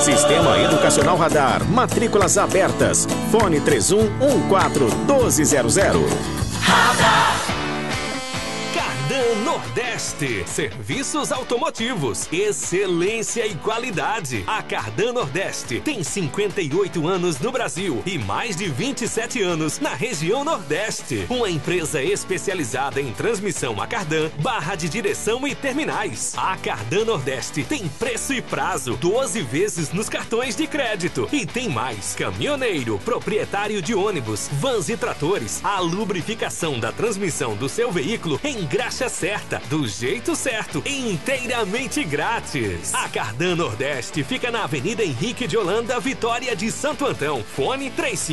Sistema Educacional Radar. Matrículas abertas. Fone 3114-1200. Radar. Cardan Nordeste. Serviços automotivos. Excelência e qualidade. A Cardan Nordeste tem 58 anos no Brasil e mais de 27 anos na região Nordeste. Uma empresa especializada em transmissão a cardan, barra de direção e terminais. A Cardan Nordeste tem preço e prazo, 12 vezes nos cartões de crédito. E tem mais: caminhoneiro, proprietário de ônibus, vans e tratores. A lubrificação da transmissão do seu veículo em graxa certa, do jeito certo, inteiramente grátis. A Cardan Nordeste fica na Avenida Henrique de Holanda, Vitória de Santo Antão. Fone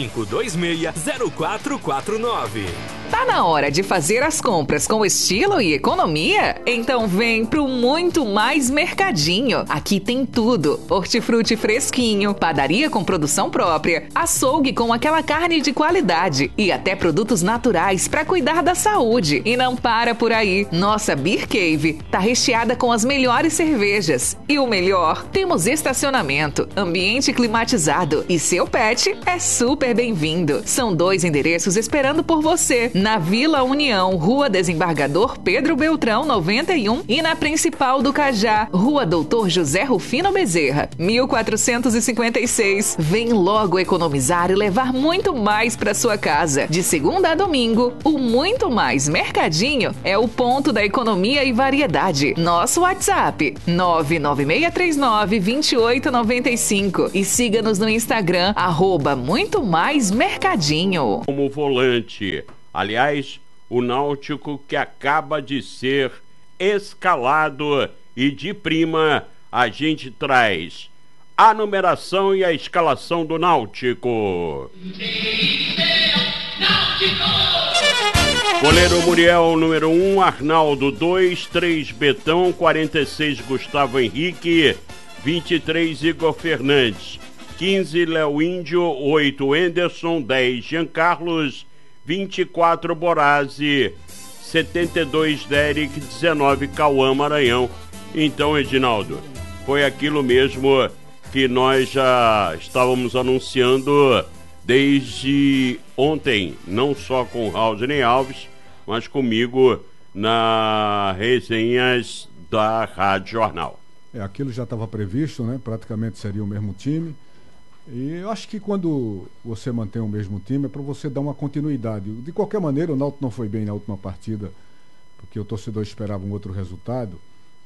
3526-0449. Tá na hora de fazer as compras com estilo e economia? Então vem pro Muito Mais Mercadinho. Aqui tem tudo: hortifruti fresquinho, padaria com produção própria, açougue com aquela carne de qualidade e até produtos naturais para cuidar da saúde. E não para por aí. Nossa Beer Cave tá recheada com as melhores cervejas. E o melhor, temos estacionamento, ambiente climatizado e seu pet é super bem-vindo. São 2 endereços esperando por você: na Vila União, Rua Desembargador Pedro Beltrão, 91, e na Principal do Cajá, Rua Doutor José Rufino Bezerra, 1456. Vem logo economizar e levar muito mais para sua casa. De segunda a domingo, o Muito Mais Mercadinho é o ponto da economia e variedade. Nosso WhatsApp: 99639-2895 e siga-nos no Instagram, @Muito Mais Mercadinho. Como volante. Aliás, o Náutico que acaba de ser escalado e de prima a gente traz a numeração e a escalação do Náutico. Goleiro Muriel, número 1, Arnaldo, 2, 3, Betão, 46, Gustavo Henrique, 23, Igor Fernandes, 15, Léo Índio, 8, Enderson, 10, Jean Carlos, 24, Borazzi, 72, Derek, 19, Cauã Maranhão. Então, Edinaldo, foi aquilo mesmo que nós já estávamos anunciando desde ontem, não só com Raulzinei Alves, mas comigo na resenhas da Rádio Jornal. Aquilo já estava previsto, né? Praticamente seria o mesmo time. E eu acho que quando você mantém o mesmo time é para você dar uma continuidade. De qualquer maneira, o Náutico não foi bem na última partida, porque o torcedor esperava um outro resultado,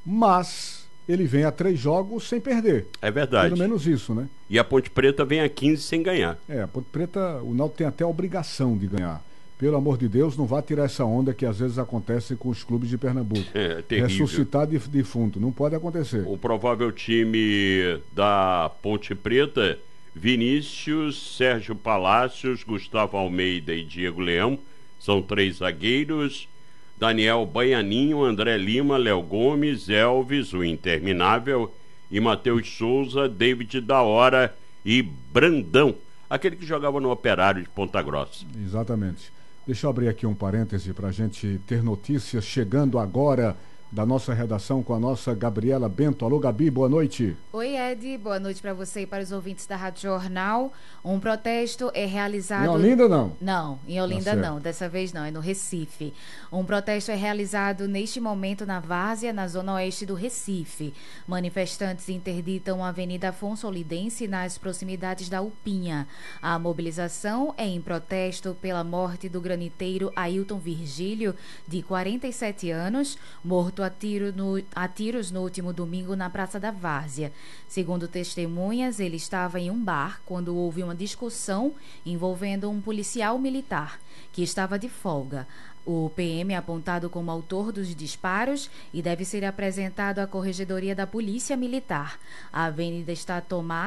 mas ele vem a 3 jogos sem perder. É verdade. Pelo menos isso, né? E a Ponte Preta vem a 15 sem ganhar. A Ponte Preta, o Náutico tem até a obrigação de ganhar. Pelo amor de Deus, não vá tirar essa onda que às vezes acontece com os clubes de Pernambuco. É terrível. Ressuscitar defunto, não pode acontecer. O provável time da Ponte Preta: Vinícius, Sérgio Palácios, Gustavo Almeida e Diego Leão, são 3 zagueiros. Daniel Baianinho, André Lima, Léo Gomes, Elvis, o interminável, e Matheus Souza, David da Hora e Brandão, aquele que jogava no Operário de Ponta Grossa. Exatamente. Deixa eu abrir aqui um parêntese para a gente ter notícias chegando agora da nossa redação com a nossa Gabriela Bento. Alô, Gabi, boa noite. Oi, Ed, boa noite para você e para os ouvintes da Rádio Jornal. Um protesto é realizado... Em Olinda, não? Não, em Olinda não, dessa vez não, é no Recife. Um protesto é realizado neste momento na Várzea, na zona oeste do Recife. Manifestantes interditam a Avenida Afonso Olidense nas proximidades da Upinha. A mobilização é em protesto pela morte do graniteiro Ailton Virgílio, de 47 anos, morto a tiros no último domingo na Praça da Várzea. Segundo testemunhas, ele estava em um bar quando houve uma discussão envolvendo um policial militar que estava de folga. O PM é apontado como autor dos disparos e deve ser apresentado à Corregedoria da Polícia Militar. A avenida está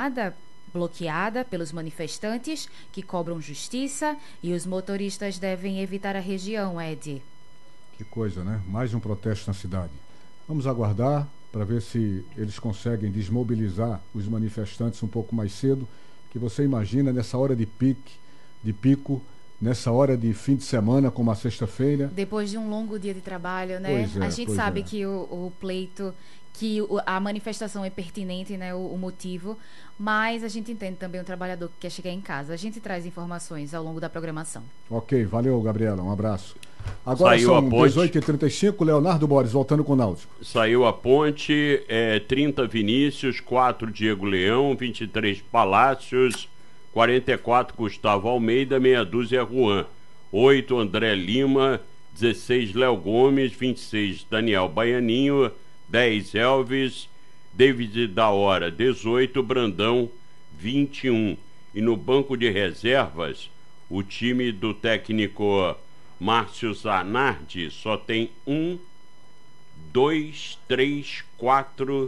bloqueada pelos manifestantes que cobram justiça e os motoristas devem evitar a região, Ed. Que coisa, né? Mais um protesto na cidade. Vamos aguardar para ver se eles conseguem desmobilizar os manifestantes um pouco mais cedo, que você imagina nessa hora de pico, nessa hora de fim de semana, como a sexta-feira. Depois de um longo dia de trabalho, né? A gente sabe que o pleito que a manifestação é pertinente, né, o motivo, mas a gente entende também o trabalhador que quer chegar em casa. A gente traz informações ao longo da programação. Ok, valeu, Gabriela, um abraço. Agora Saiu são a ponte. 18h35, Leonardo Borges, voltando com o Náutico. Saiu a ponte, 30 Vinícius, 4 Diego Leão, 23 Palácios, 44 Gustavo Almeida, meia dúzia Juan, 8 André Lima, 16 Léo Gomes, 26 Daniel Baianinho, 10 Elvis, David da Hora, 18 Brandão, 21. E no banco de reservas, o time do técnico Márcio Zanardi só tem 1, 2, 3, 4,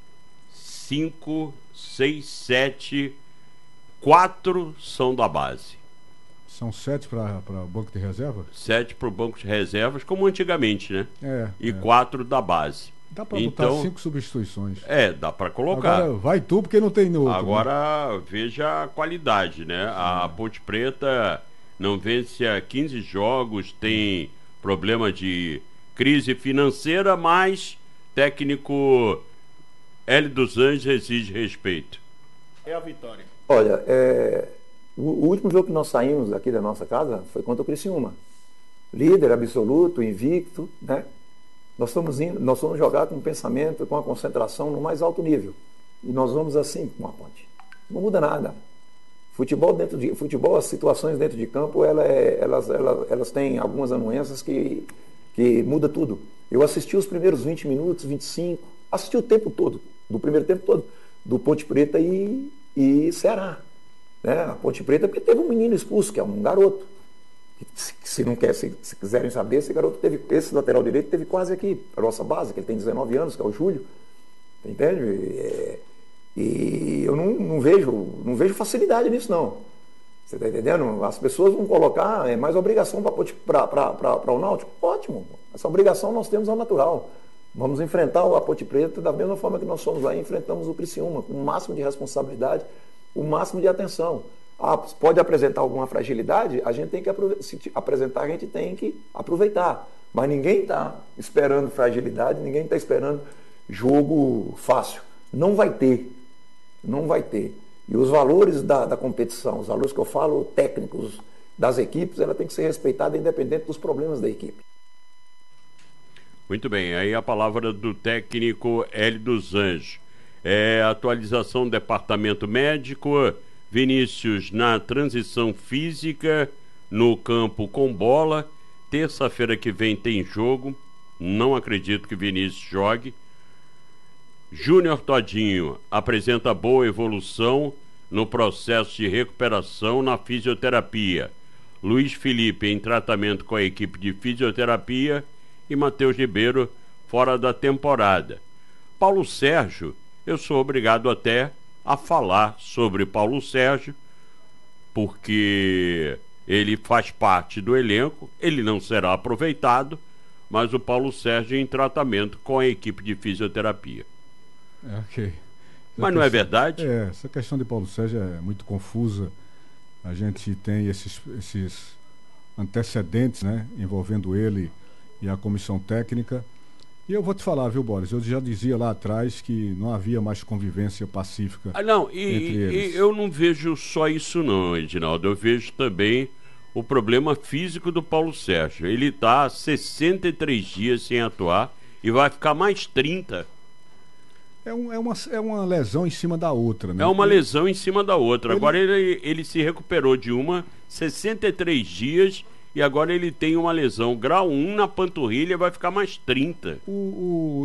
5, 6, 7, 4 são da base. São 7 para o banco de reserva? 7 para o banco de reservas, como antigamente, né? E 4 da base. Dá para botar 5 substituições. Dá para colocar. Agora vai tu, porque não tem outro. Agora, né? Veja a qualidade, né? A Ponte Preta não vence há 15 jogos, tem problema de crise financeira, mas técnico Hélio dos Anjos exige respeito. É a vitória. Olha, o último jogo que nós saímos aqui da nossa casa foi contra o Criciúma. Líder absoluto, invicto, né? Nós fomos jogar com um pensamento, com uma concentração no mais alto nível. E nós vamos assim com a Ponte. Não muda nada. Futebol, as situações dentro de campo, elas têm algumas anuências que muda tudo. Eu assisti os primeiros 20 minutos, 25, assisti o tempo todo, do primeiro tempo todo, do Ponte Preta e Ceará. Né? A Ponte Preta, porque teve um menino expulso, que é um garoto. Se quiserem saber, esse lateral direito teve quase aqui, a nossa base, que ele tem 19 anos, que é o Júlio. Entende? E eu não vejo facilidade nisso, não. Você está entendendo? As pessoas vão colocar mais obrigação para o Náutico. Ótimo. Essa obrigação nós temos ao natural. Vamos enfrentar a Ponte Preta da mesma forma que nós fomos lá e enfrentamos o Criciúma, com o máximo de responsabilidade, o máximo de atenção. Pode apresentar alguma fragilidade, a gente tem que apresentar, a gente tem que aproveitar. Mas ninguém está esperando fragilidade, ninguém está esperando jogo fácil. Não vai ter. Não vai ter. E os valores da competição, os valores que eu falo técnicos das equipes, ela tem que ser respeitada independente dos problemas da equipe. Muito bem, aí a palavra do técnico Hélio dos Anjos. Atualização do departamento médico, Vinícius na transição física, no campo com bola. Terça-feira que vem tem jogo, não acredito que Vinícius jogue. Júnior Todinho apresenta boa evolução no processo de recuperação na fisioterapia. Luiz Felipe em tratamento com a equipe de fisioterapia e Matheus Ribeiro fora da temporada. Paulo Sérgio, eu sou obrigado até a falar sobre Paulo Sérgio, porque ele faz parte do elenco, ele não será aproveitado, mas o Paulo Sérgio em tratamento com a equipe de fisioterapia. Ok. Mas não é verdade? Essa questão de Paulo Sérgio é muito confusa. A gente tem esses antecedentes, né, envolvendo ele e a comissão técnica. E eu vou te falar, viu, Boris? Eu já dizia lá atrás que não havia mais convivência pacífica entre eles. E eu não vejo só isso não, Edinaldo. Eu vejo também o problema físico do Paulo Sérgio. Ele está 63 dias sem atuar e vai ficar mais 30. É uma lesão em cima da outra, né? É uma lesão em cima da outra. Agora ele se recuperou de 63 dias e agora ele tem uma lesão grau 1 na panturrilha, vai ficar mais 30. O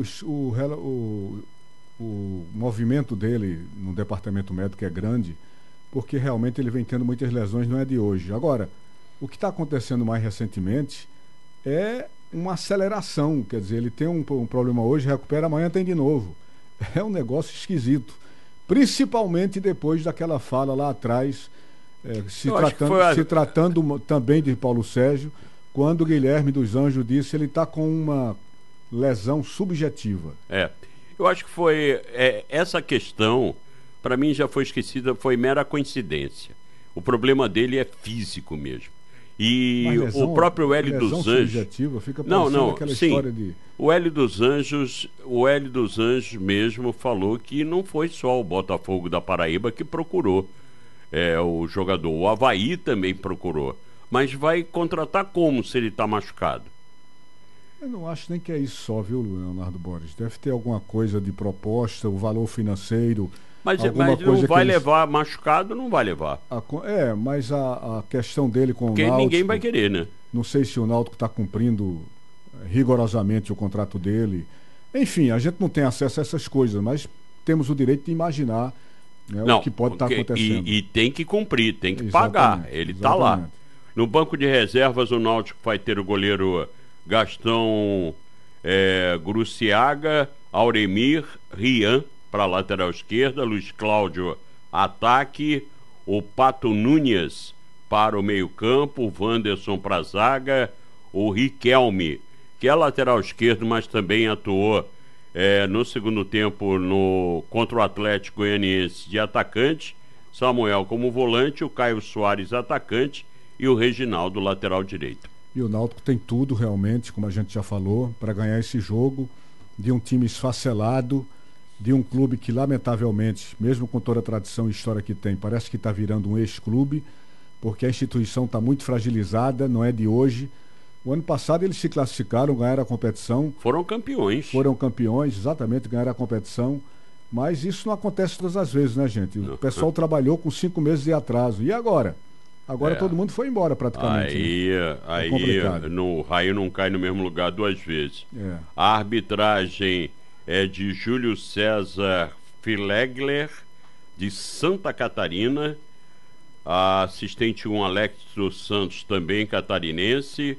movimento dele no departamento médico é grande, porque realmente ele vem tendo muitas lesões, não é de hoje. Agora, o que está acontecendo mais recentemente é uma aceleração, quer dizer, ele tem um problema hoje, recupera, amanhã tem de novo. É um negócio esquisito, principalmente depois daquela fala lá atrás, se tratando também de Paulo Sérgio, quando o Guilherme dos Anjos disse que ele está com uma lesão subjetiva. Eu acho que foi essa questão, para mim já foi esquecida, foi mera coincidência. O problema dele é físico mesmo. E lesão, o próprio Hélio dos Anjos. Fica não, aquela sim. história de... O Hélio dos Anjos mesmo falou que não foi só o Botafogo da Paraíba que procurou o jogador. O Avaí também procurou. Mas vai contratar como se ele está machucado? Eu não acho nem que é isso só, viu, Leonardo Borges? Deve ter alguma coisa de proposta, o valor financeiro. Mas não vai levar machucado, não vai levar. Mas a questão dele com Porque o Náutico... ninguém vai querer, né? Não sei se o Náutico está cumprindo rigorosamente o contrato dele. Enfim, a gente não tem acesso a essas coisas, mas temos o direito de imaginar, né, o que pode estar acontecendo. E tem que cumprir, tem que pagar. Ele está lá. No banco de reservas, o Náutico vai ter o goleiro Gastão Gruciaga, Auremir, Rian para a lateral esquerda, Luiz Cláudio ataque, o Pato Nunes para o meio-campo, o Wanderson para a zaga, o Riquelme, que é lateral esquerdo, mas também atuou no segundo tempo contra o Atlético Goianiense de atacante, Samuel como volante, o Caio Soares atacante e o Reginaldo lateral direito. E o Náutico tem tudo realmente, como a gente já falou, para ganhar esse jogo, de um time esfacelado, de um clube que lamentavelmente, mesmo com toda a tradição e história que tem, parece que está virando um ex-clube, porque a instituição está muito fragilizada, não é de hoje. O ano passado eles se classificaram, ganharam a competição. Foram campeões, exatamente, ganharam a competição. Mas isso não acontece todas as vezes, né, gente? O pessoal trabalhou com 5 meses de atraso. E agora? Agora todo mundo foi embora praticamente. Aí o raio não cai no mesmo lugar 2 vezes. A arbitragem é de Júlio César Filegler, de Santa Catarina. A assistente 1, Alex dos Santos, também catarinense.